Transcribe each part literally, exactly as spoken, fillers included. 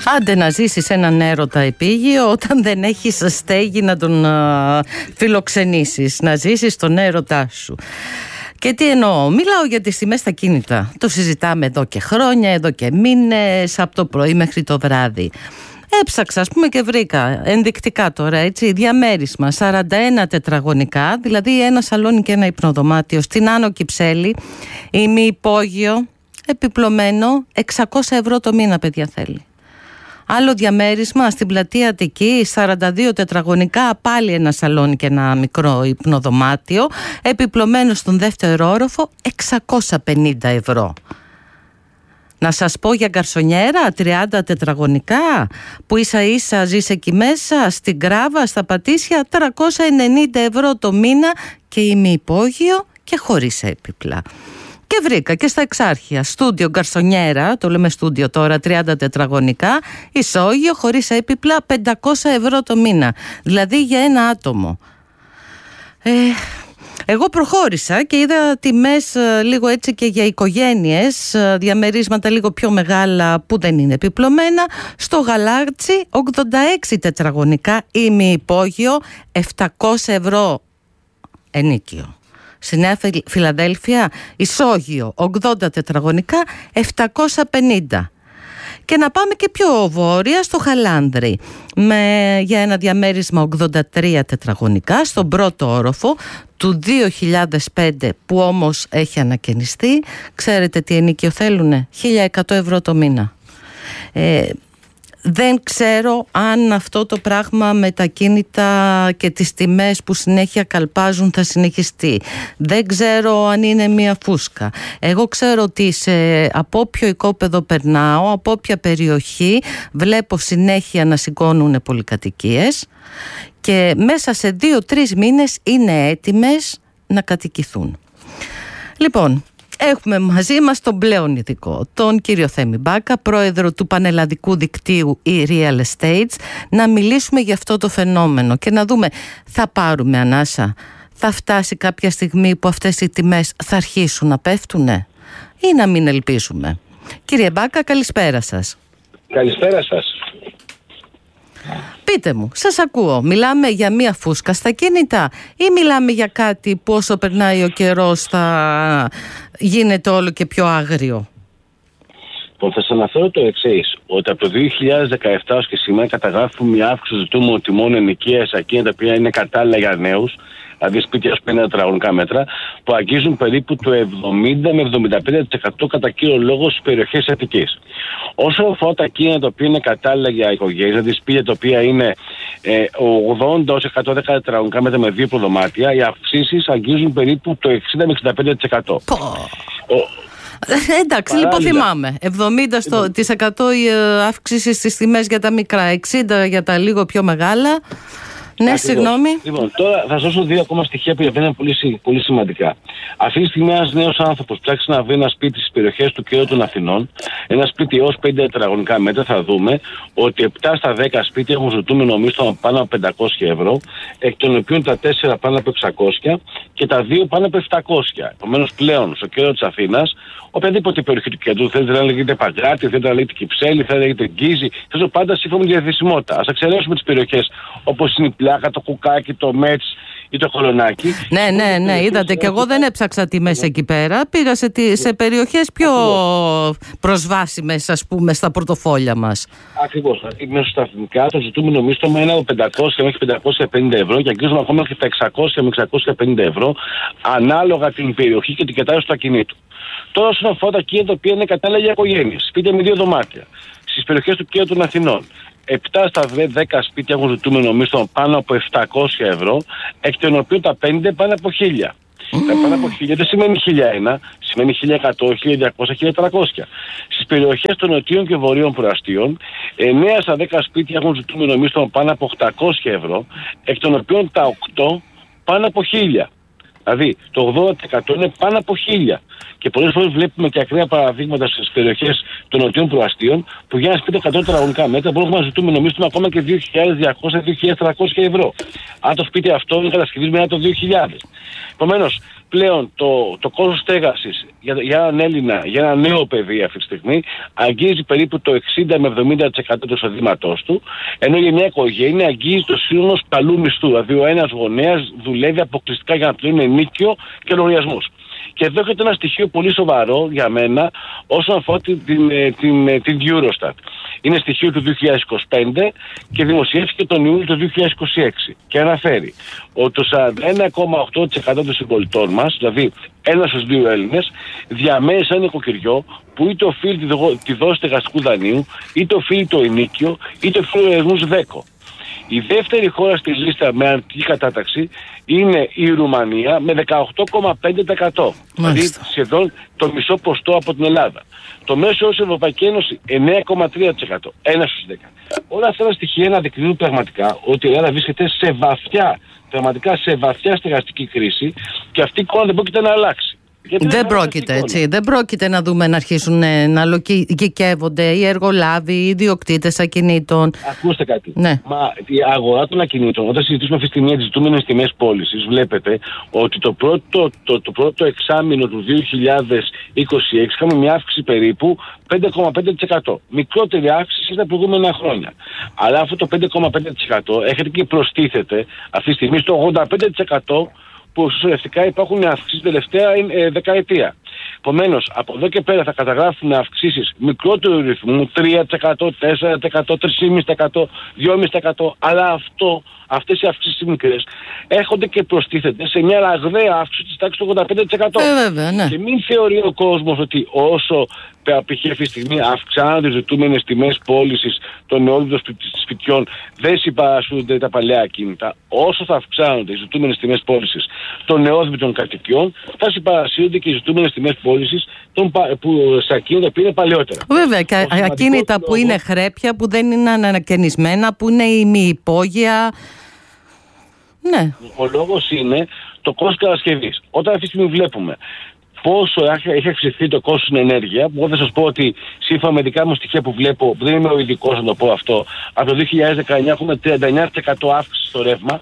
Άντε να ζήσεις έναν έρωτα επίγειο όταν δεν έχεις στέγη να τον α, φιλοξενήσεις, να ζήσεις τον έρωτά σου. Και τι εννοώ, μιλάω για τις τιμές στα κίνητα. Το συζητάμε εδώ και χρόνια, εδώ και μήνες, από το πρωί μέχρι το βράδυ. Έψαξα, ας πούμε, και βρήκα ενδεικτικά τώρα, έτσι, διαμέρισμα σαράντα ένα τετραγωνικά, δηλαδή ένα σαλόνι και ένα υπνοδωμάτιο στην Άνω Κυψέλη, ημιυπόγειο, επιπλωμένο, εξακόσια ευρώ το μήνα, παιδιά, θέλει. Άλλο διαμέρισμα στην Πλατεία Αττική, σαράντα δύο τετραγωνικά, πάλι ένα σαλόνι και ένα μικρό υπνοδωμάτιο, επιπλωμένο στον δεύτερο όροφο, εξακόσια πενήντα ευρώ. Να σας πω για γκαρσονιέρα, τριάντα τετραγωνικά, που ίσα ίσα ζεις εκεί μέσα, στην Κράβα, στα Πατήσια, τριακόσια ενενήντα ευρώ το μήνα και ημιυπόγειο και χωρίς έπιπλα. Και βρήκα και στα Εξάρχεια στούντιο γκαρσονιέρα, το λέμε στούντιο τώρα, τριάντα τετραγωνικά, ισόγειο, χωρίς έπιπλα, πεντακόσια ευρώ το μήνα. Δηλαδή για ένα άτομο. Ε, εγώ προχώρησα και είδα τιμές λίγο έτσι και για οικογένειες, διαμερίσματα λίγο πιο μεγάλα που δεν είναι επιπλωμένα. Στο Γαλάτσι, ογδόντα έξι τετραγωνικά, ημιυπόγειο, επτακόσια ευρώ ενίκιο. Στη Νέα Φιλαδέλφια, ισόγειο, ογδόντα τετραγωνικά, επτακόσια πενήντα. Και να πάμε και πιο βόρεια, στο Χαλάνδρη, με, για ένα διαμέρισμα ογδόντα τρία τετραγωνικά, στον πρώτο όροφο του δύο χιλιάδες πέντε, που όμως έχει ανακαινιστεί. Ξέρετε τι ενοίκιο θέλουνε? χίλια εκατό ευρώ το μήνα. Ε, Δεν ξέρω αν αυτό το πράγμα με τα κίνητα και τις τιμές που συνέχεια καλπάζουν θα συνεχιστεί. Δεν ξέρω αν είναι μία φούσκα. Εγώ ξέρω ότι σε, από όποιο οικόπεδο περνάω, από όποια περιοχή, βλέπω συνέχεια να σηκώνουν πολυκατοικίες και μέσα σε δύο-τρεις μήνες είναι έτοιμες να κατοικηθούν. Λοιπόν, έχουμε μαζί μας τον πλέον ειδικό, τον κύριο Θέμη Μπάκα, πρόεδρο του Πανελλαδικού Δικτύου e-Real Estates, να μιλήσουμε για αυτό το φαινόμενο και να δούμε, θα πάρουμε ανάσα, θα φτάσει κάποια στιγμή που αυτές οι τιμές θα αρχίσουν να πέφτουνε ή να μην ελπίζουμε? Κύριε Μπάκα, καλησπέρα σας. Καλησπέρα σας. Πείτε μου, σας ακούω. Μιλάμε για μία φούσκα στα κίνητα ή μιλάμε για κάτι που όσο περνάει ο καιρός θα γίνεται όλο και πιο άγριο? Λοιπόν, θα σας αναφέρω το εξής, ότι από το δύο χιλιάδες δεκαεπτά ως και σήμερα καταγράφουμε μια αύξηση του τιμών ενοικίας ακίνητα, τα οποία είναι κατάλληλα για νέους, δηλαδή σπίτια ως πενήντα τετραγωνικά μέτρα, που αγγίζουν περίπου το εβδομήντα με εβδομήντα πέντε τοις εκατό κατά κύριο λόγο στις περιοχές της Αττικής. Όσο αφορά τα ακίνητα τα οποία είναι κατάλληλα για οικογένειες, δηλαδή σπίτια τα οποία είναι ε, ογδόντα έως εκατόν δέκα τετραγωνικά μέτρα με δύο προδωμάτια, οι αυξήσεις αγγίζουν περίπου το εξήντα με εξήντα πέντε τοις εκατό. Ε, εντάξει, λιποθυμάμαι. εβδομήντα τοις εκατό η αύξηση στις τιμές για τα μικρά, εξήντα τοις εκατό για τα λίγο πιο μεγάλα. Ναι, συγγνώμη. Λοιπόν, τώρα θα σας δώσω δύο ακόμα στοιχεία που για μένα είναι πολύ, πολύ σημαντικά. Αυτή τη στιγμή ένας νέος άνθρωπος ψάξει να βρει ένα σπίτι στις περιοχές του κέντρου των Αθηνών, ένα σπίτι έως πέντε τετραγωνικά μέτρα, θα δούμε ότι επτά στα δέκα σπίτια έχουν ζητούμενο μίσθο πάνω από πεντακόσια ευρώ, εκ των οποίων τα τέσσερα πάνω από εξακόσια και τα δύο πάνω από επτακόσια. Επομένως, πλέον στο κέντρο της Αθήνας, οποιαδήποτε περιοχή του κέντρου, θέλετε να λέγεται Παγκράτη, θέλετε να λέγεται Κυψέλη, θέλετε να λέγεται Γκίζη, θέλω πάντα σύμφωνα με τη διαθεσιμότητα. Ας εξαιρέσουμε τις περιοχές όπως είναι η Πλάκα, το Κουκάκι, το Μέτς ή το Χολονάκι. Ναι, ναι, ναι, είδατε και εγώ δεν έψαξα τιμές εκεί πέρα. Πήγα σε, σε περιοχές πιο προσβάσιμες, ας πούμε, στα πορτοφόλια μας. Ακριβώς. Μέσα στα εθνικά το ζητούμενο μίσθωμα είναι από πεντακόσια μέχρι πεντακόσια πενήντα ευρώ και αγγίζουμε ακόμα και τα εξακόσια με εξακόσια πενήντα ευρώ, ανάλογα την περιοχή και την κατάσταση του ακινήτου. Τώρα, όσον αφορά τα ακίνητα τα οποία είναι κατάλληλα για οικογένειες, σπίτια με δύο δωμάτια, στις περιοχές του κέντρου των Αθηνών, επτά στα δέκα σπίτια έχουν ζητούμενο μίσθο πάνω από επτακόσια ευρώ, εκ των οποίων τα πέντε πάνω από χίλια. Mm. Τα πάνω από χίλια δεν σημαίνει χίλια ένα, σημαίνει χίλια εκατό, χίλια διακόσια, χίλια τετρακόσια. Στις περιοχές των νοτίων και βορείων προαστίων, εννέα στα δέκα σπίτια έχουν ζητούμενο μίσθο πάνω από οκτακόσια ευρώ, εκ των οποίων τα οκτώ πάνω από χίλια. Δηλαδή το ογδόντα τοις εκατό είναι πάνω από χίλια. Και πολλές φορές βλέπουμε και ακραία παραδείγματα στις περιοχές των νοτιών προαστίων που για ένα σπίτι εκατό τετραγωνικά μέτρα μπορούμε να ζητούμε νομίζουμε ακόμα και δύο χιλιάδες διακόσια με δύο χιλιάδες τριακόσια ευρώ. Αν το σπίτι αυτό είναι κατασκευασμένο μετά το δύο χιλιάδες. Επομένως, πλέον το, το κόστος στέγασης για, για έναν Έλληνα, για ένα νέο παιδί αυτή τη στιγμή, αγγίζει περίπου το εξήντα με εβδομήντα τοις εκατό του εισοδήματός του, ενώ για μια οικογένεια αγγίζει το σύνολο καλού μισθού. Δηλαδή ο ένας γονέας δουλεύει αποκλειστικά για να πληρώνει ενίκιο και λογαριασμούς. Και εδώ έχετε ένα στοιχείο πολύ σοβαρό για μένα όσον αφορά την, την, την, την Eurostat. Είναι στοιχείο του δύο χιλιάδες είκοσι πέντε και δημοσιεύθηκε τον Ιούλιο του δύο χιλιάδες είκοσι έξι και αναφέρει ότι το σαράντα ένα κόμμα οκτώ τοις εκατό των συμπολιτών μας, δηλαδή ένας στους δύο Έλληνες, διαμέρισαν ένα νοικοκυριό που είτε οφείλει τη δόση στεγαστικού δανείου, είτε οφείλει το ενίκιο, είτε οφείλει λογαριασμούς ΔΕΚΟ. Η δεύτερη χώρα στη λίστα με αρνητική κατάταξη είναι η Ρουμανία με δεκαοκτώ κόμμα πέντε τοις εκατό. Δηλαδή σχεδόν το μισό ποστό από την Ελλάδα. Το μέσο όρο στην Ευρωπαϊκή Ένωση εννέα κόμμα τρία τοις εκατό. Ένα στους δέκα. Όλα αυτά τα στοιχεία αναδεικνύουν πραγματικά ότι η Ελλάδα βρίσκεται σε βαθιά, πραγματικά σε βαθιά στεγαστική κρίση και αυτή η εικόνα δεν πρόκειται να αλλάξει. Δεν πρόκειται έτσι. Δεν πρόκειται να δούμε να αρχίσουν να λογικεύονται οι εργολάβοι, οι ιδιοκτήτες ακινήτων. Ακούστε κάτι. Ναι. Μα η αγορά των ακινήτων, όταν συζητήσουμε αυτή τη στιγμή τις ζητούμενες τιμές πώλησης, βλέπετε ότι το πρώτο, το, το πρώτο εξάμηνο του δύο χιλιάδες είκοσι έξι είχαμε μια αύξηση περίπου πέντε κόμμα πέντε τοις εκατό. Μικρότερη αύξηση στα προηγούμενα χρόνια. Αλλά αυτό το πέντε κόμμα πέντε τοις εκατό έρχεται και προστίθεται αυτή τη στιγμή στο ογδόντα πέντε τοις εκατό που συσσωρευτικά υπάρχουν αυξήσεις τελευταία ε, δεκαετία. Επομένως, από εδώ και πέρα θα καταγράφουμε αυξήσεις μικρότερου ρυθμού, τρία τοις εκατό, τέσσερα τοις εκατό, τρία κόμμα πέντε τοις εκατό, δύο κόμμα πέντε τοις εκατό, αλλά αυτό, αυτές οι αυξήσεις μικρές έρχονται και προστίθενται σε μια ραγδαία αύξηση της τάξης του ογδόντα πέντε τοις εκατό. Ε, βέβαια, ναι. Και μην θεωρεί ο κόσμος ότι όσο π.χ. αυτή τη στιγμή αυξάνονται οι ζητούμενες τιμές πώλησης των νεόδυτων σπιτιών, δεν συμπαρασύρονται τα παλαιά ακίνητα. Όσο θα αυξάνονται οι ζητούμενες τιμές πώλησης των νεόδυτων κατοικιών, θα συμπαρασύρονται και οι ζητούμενες τιμές πώλησης σε ακίνητα που είναι παλαιότερα. Βέβαια, και ακίνητα λόγος, που είναι χρέπια, που δεν είναι ανακαινισμένα, που είναι ημιυπόγεια. Ναι. Ο λόγος είναι το κόστος κατασκευής. Όταν αυτή τη στιγμή βλέπουμε πόσο έχει αυξηθεί το κόστος στην ενέργεια, που εγώ θα σας πω ότι σύμφωνα με δικά μου στοιχεία που βλέπω, που δεν είμαι ο ειδικός να το πω αυτό, από το δύο χιλιάδες δεκαεννιά έχουμε τριάντα εννέα τοις εκατό αύξηση στο ρεύμα.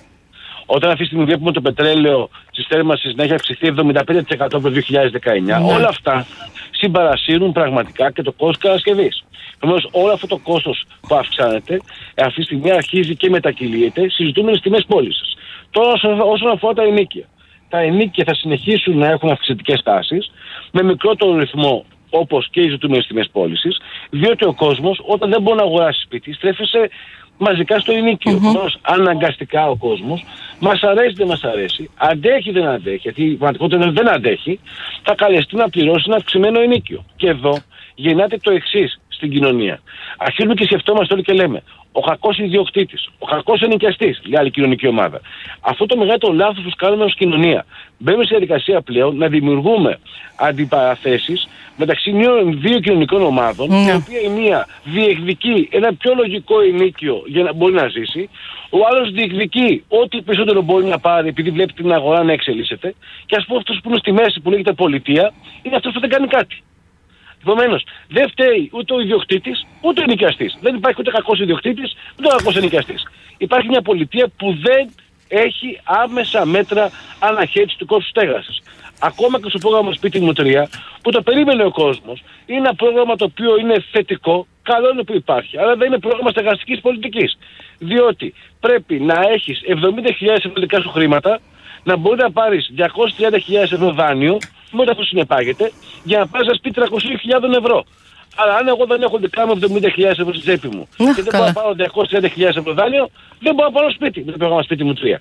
Όταν αυτή τη στιγμή βλέπουμε το πετρέλαιο της θέρμανσης να έχει αυξηθεί εβδομήντα πέντε τοις εκατό από το δύο χιλιάδες δεκαεννιά, ναι. Όλα αυτά συμπαρασύρουν πραγματικά και το κόστος κατασκευής. Επομένως, όλο αυτό το κόστος που αυξάνεται, αυτή τη στιγμή αρχίζει και μετακυλίεται στις ζητούμενες τιμές πώλησης. Τώρα, όσον αφορά τα ενοίκια. Τα ενοίκια θα συνεχίσουν να έχουν αυξητικές τάσεις, με μικρότερο ρυθμό όπως και οι ζητούμενες τιμές πώλησης, διότι ο κόσμος όταν δεν μπορεί να αγοράσει σπίτι, στρέφεται μαζικά στο ενοίκιο. Mm-hmm. Αναγκαστικά ο κόσμος, μας αρέσει δεν μας αρέσει, αντέχει δεν αντέχει, γιατί η πραγματικότητα δεν αντέχει, θα καλεστεί να πληρώσει ένα αυξημένο ενοίκιο. Και εδώ γεννάται το εξής στην κοινωνία. Αρχίζουμε και σκεφτόμαστε όλοι και λέμε, ο κακός ιδιοκτήτης, ο κακός ενοικιαστής, λέει άλλη κοινωνική ομάδα. Αυτό το μεγάλο λάθος που κάνουμε ως κοινωνία. Μπαίνουμε στη διαδικασία πλέον να δημιουργούμε αντιπαραθέσεις μεταξύ δύο κοινωνικών ομάδων, mm. η οποία η μία διεκδικεί ένα πιο λογικό ενοίκιο για να μπορεί να ζήσει, ο άλλος διεκδικεί ό,τι περισσότερο μπορεί να πάρει επειδή βλέπει την αγορά να εξελίσσεται, και ας πούμε αυτός που είναι στη μέση που λέγεται πολιτεία είναι αυτός που δεν κάνει κάτι. Επομένως, δεν φταίει ούτε ο ιδιοκτήτης ούτε ο ενοικιαστής. Δεν υπάρχει ούτε κακός ιδιοκτήτης ούτε κακός ενοικιαστής. Υπάρχει μια πολιτεία που δεν έχει άμεσα μέτρα αναχέτησης του κόστους στέγασης. Ακόμα και στο πρόγραμμα Σπίτι μου τρία, που το περίμενε ο κόσμος, είναι ένα πρόγραμμα το οποίο είναι θετικό, καλό είναι που υπάρχει, αλλά δεν είναι πρόγραμμα στεγαστικής πολιτικής. Διότι πρέπει να έχεις εβδομήντα χιλιάδες ευρώ δικά σου χρήματα, να μπορεί να πάρεις διακόσιες τριάντα χιλιάδες ευρώ δάνειο, με αυτό συνεπάγεται, για να πάρεις ένα σπίτι τριακόσιες χιλιάδες ευρώ. Αλλά αν εγώ δεν έχω δικά μου εβδομήντα χιλιάδες ευρώ στη τσέπη μου και δεν μπορώ να πάρω διακόσιες τριάντα χιλιάδες ευρώ δάνειο, δεν μπορώ να πάρω σπίτι με το πρόγραμμα Σπίτι μου τρία.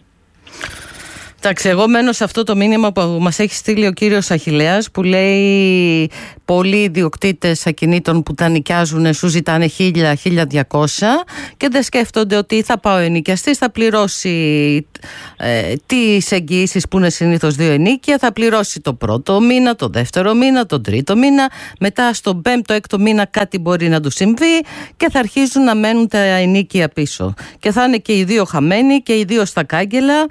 Εντάξει, εγώ μένω σε αυτό το μήνυμα που μας έχει στείλει ο κύριος Αχιλλέας, που λέει πολλοί ιδιοκτήτες ακινήτων που τα νοικιάζουν σου ζητάνε χίλια, χίλια διακόσια και δεν σκέφτονται ότι θα πάω ενοικιαστής, θα πληρώσει ε, τις εγγυήσεις που είναι συνήθως δύο ενοίκια, θα πληρώσει το πρώτο μήνα, το δεύτερο μήνα, τον τρίτο μήνα, μετά στον πέμπτο, έκτο μήνα κάτι μπορεί να του συμβεί και θα αρχίζουν να μένουν τα ενοίκια πίσω. Και θα είναι και οι δύο χαμένοι και οι δύο στα κάγκελα.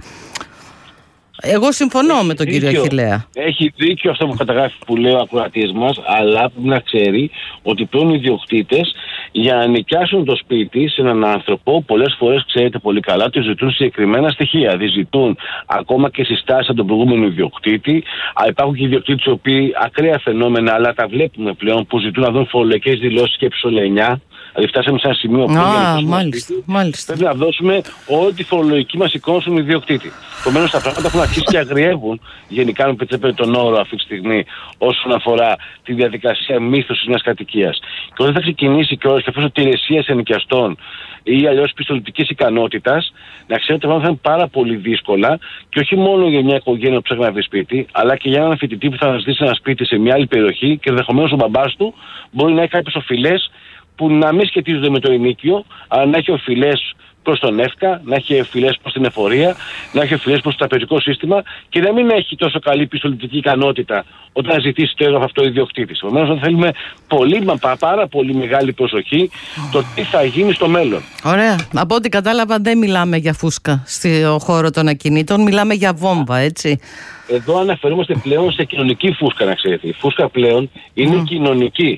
Εγώ συμφωνώ έχει με τον δίκιο, κύριο Αχιλλέα. Έχει δίκιο αυτό που καταγράφει που λέει ο ακροατής μας, αλλά πρέπει να ξέρει ότι πλέον οι ιδιοκτήτες Για να νοικιάσουν το σπίτι σε έναν άνθρωπο, πολλές φορές ξέρετε πολύ καλά ότι ζητούν συγκεκριμένα στοιχεία. Δηλαδή ζητούν ακόμα και συστάσεις από τον προηγούμενο ιδιοκτήτη. Υπάρχουν και ιδιοκτήτες οι οποίοι ακραία φαινόμενα, αλλά τα βλέπουμε πλέον, που ζητούν να δουν φορολογικές δηλώσεις και ψωλενιά. Δηλαδή, φτάσαμε σε ένα σημείο που ah, μάλιστα, μάλιστα. πρέπει να δώσουμε όλη τη φορολογική μας εικόνα στον ιδιοκτήτη. Επομένως, τα πράγματα έχουν αρχίσει και αγριεύουν, γενικά, με πετρέπεται τον όρο αυτή τη στιγμή, όσον αφορά τη διαδικασία μίσθωσης μιας κατοικίας. Και όταν θα ξεκινήσει και όλες και αυτές οι υπηρεσίες ενοικιαστών ή αλλιώς πιστοληπτικής ικανότητας, να ξέρετε ότι θα είναι πάρα πολύ δύσκολα και όχι μόνο για μια οικογένεια που ψάχνει να βρει σπίτι, αλλά και για έναν φοιτητή που θα αναζητήσει ένα σπίτι σε μια άλλη περιοχή και ενδεχομένως ο μπαμπάς του μπορεί να έχει κάποιες οφειλές που να μην σχετίζονται με το ενίκιο, αλλά να έχει οφειλές προς τον ΕΦΚΑ, να έχει οφειλές προς την εφορία, να έχει οφειλές προς το τραπεζικό σύστημα και να μην έχει τόσο καλή πιστοληπτική ικανότητα όταν ζητήσει το έργο αυτό ο ιδιοκτήτης. Επομένως, θέλουμε πολύ, πάρα πολύ μεγάλη προσοχή το τι θα γίνει στο μέλλον. Ωραία. Από ό,τι κατάλαβα, δεν μιλάμε για φούσκα στο χώρο των ακινήτων, μιλάμε για βόμβα, έτσι. Εδώ αναφερόμαστε πλέον σε κοινωνική φούσκα, να ξέρετε. Η φούσκα πλέον είναι mm. κοινωνική.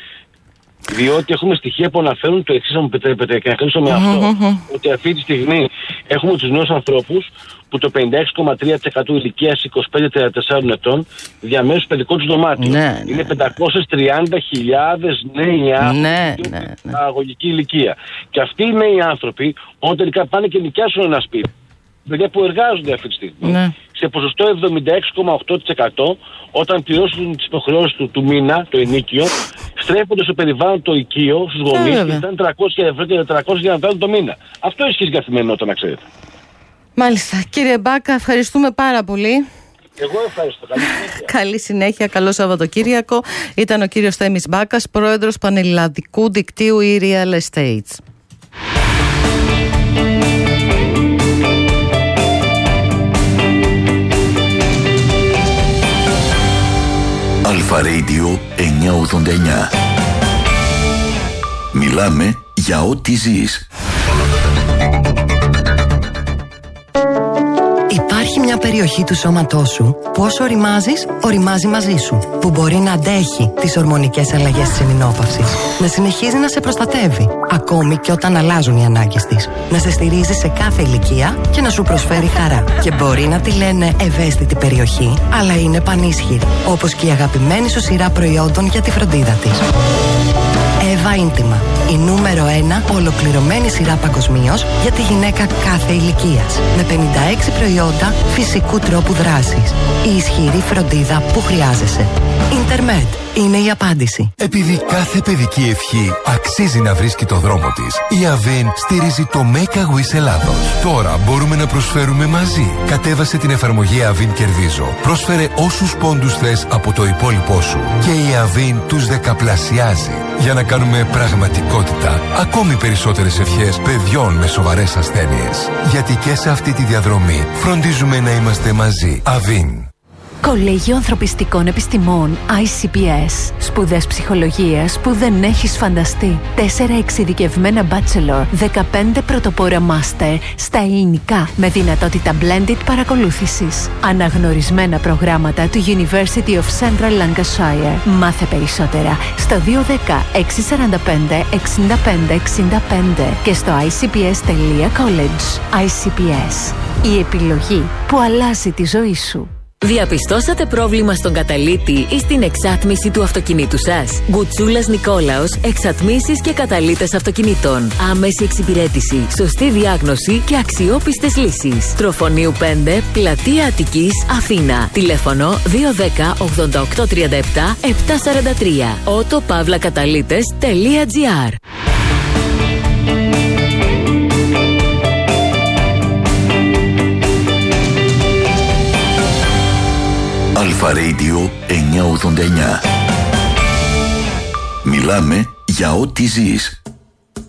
Διότι έχουμε στοιχεία που αναφέρουν το εξής, αν μου επιτρέπετε, και να κλείσω με αυτό. Mm-hmm. Ότι αυτή τη στιγμή έχουμε τους νέους ανθρώπους που το πενήντα έξι κόμμα τρία τοις εκατό ηλικίας είκοσι πέντε με τριάντα τέσσερα ετών διαμένουν στο παιδικό τους δωμάτιο. Ναι, είναι ναι. πεντακόσιες τριάντα χιλιάδες νέοι άνθρωποι ναι, στην ναι, ναι. αγωγική ηλικία. Και αυτοί οι νέοι άνθρωποι, όταν τελικά πάνε και νοικιάσουν ένα σπίτι, παιδιά που εργάζονται αυτή τη στιγμή, ναι. σε ποσοστό εβδομήντα έξι κόμμα οκτώ τοις εκατό, όταν πληρώσουν τις υποχρεώσεις του, του μήνα, το ενίκιο, στρέφονται στο περιβάλλον το οικείο, στους γονείς, και φτάνουν τριακόσια ευρώ και τετρακόσια για να βγάλουν το μήνα. Αυτό ισχύει στην καθημερινότητα, να ξέρετε. Μάλιστα. Κύριε Μπάκα, ευχαριστούμε πάρα πολύ. Εγώ ευχαριστώ. Καλή συνέχεια. Καλή συνέχεια. Καλό Σαββατοκύριακο. Ήταν ο κύριος Θέμης Μπάκας, πρόεδρος Πανελλαδικού Δικτύου e-Real Estates. Αλφα Radio εννιακόσια ογδόντα εννιά. Μιλάμε για ό,τι ζεις. Υπάρχει μια περιοχή του σώματός σου που όσο οριμάζεις, οριμάζει μαζί σου. Που μπορεί να αντέχει τις ορμονικές αλλαγές της εμεινόπαυσης. Να συνεχίζει να σε προστατεύει, ακόμη και όταν αλλάζουν οι ανάγκες της. Να σε στηρίζει σε κάθε ηλικία και να σου προσφέρει χαρά. Και μπορεί να τη λένε ευαίσθητη περιοχή, αλλά είναι πανίσχυρη. Όπως και η αγαπημένη σου σειρά προϊόντων για τη φροντίδα της. Εύα Ίντιμα. Η νούμερο ένα ολοκληρωμένη σειρά παγκοσμίως για τη γυναίκα κάθε ηλικίας. Με πενήντα έξι προϊόντα φυσικού τρόπου δράσης. Η ισχυρή φροντίδα που χρειάζεσαι. Ιντερμετ είναι η απάντηση. Επειδή κάθε παιδική ευχή αξίζει να βρίσκει το δρόμο της, η Avin στηρίζει το Make a Wish Ελλάδος. Τώρα μπορούμε να προσφέρουμε μαζί. Κατέβασε την εφαρμογή Avin Κερδίζω. Πρόσφερε όσους πόντους θες από το υπόλοιπό σου. Και η Avin τους δεκαπλασιάζει. Για να κάνουμε πραγματικότητα ακόμη περισσότερες ευχές παιδιών με σοβαρές ασθένειες. Γιατί και σε αυτή τη διαδρομή φροντίζουμε να είμαστε μαζί. Avin. Κολέγιο Ανθρωπιστικών Επιστημών άι σι πι ες. Σπουδές ψυχολογίας που δεν έχεις φανταστεί. Τέσσερα εξειδικευμένα bachelor, δεκαπέντε πρωτοπόρα master στα ελληνικά με δυνατότητα blended παρακολούθησης. Αναγνωρισμένα προγράμματα του University of Central Lancashire. Μάθε περισσότερα στο δύο ένα μηδέν έξι τέσσερα πέντε εξήντα πέντε εξήντα πέντε και στο άι σι πι ες τελεία college. άι σι πι ες. Η επιλογή που αλλάζει τη ζωή σου. Διαπιστώσατε πρόβλημα στον καταλύτη ή στην εξάτμιση του αυτοκινήτου σας? Γκουτσούλας Νικόλαος, εξατμίσεις και καταλύτες αυτοκινήτων. Άμεση εξυπηρέτηση, σωστή διάγνωση και αξιόπιστες λύσεις. Τροφονίου πέντε, Πλατεία Αττικής, Αθήνα. Τηλέφωνο δύο ένα μηδέν ογδόντα οκτώ τριάντα επτά επτακόσια σαράντα τρία. ότο παύλα καταλύτες τελεία τζι άρ. Αλφα Radio εννιακόσια ογδόντα εννιά. Μιλάμε για ό,τι ζεις.